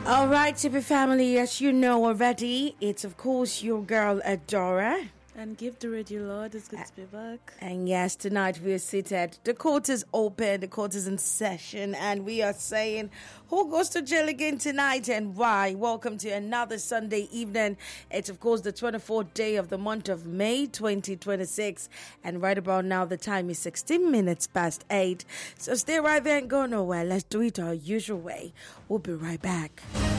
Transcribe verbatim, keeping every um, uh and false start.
All right, Tippy family, as you know already, it's of course your girl Adora. And give the radio, Lord. It's good to be back. And yes, tonight we are seated. The court is open, the court is in session, and we are saying who goes to jail again tonight and why. Welcome to another Sunday evening. It's of course the twenty-fourth day of the month of May twenty twenty-six, and right about now the time is sixteen minutes past eight. So stay right there and go nowhere. Let's do it our usual way. We'll be right back.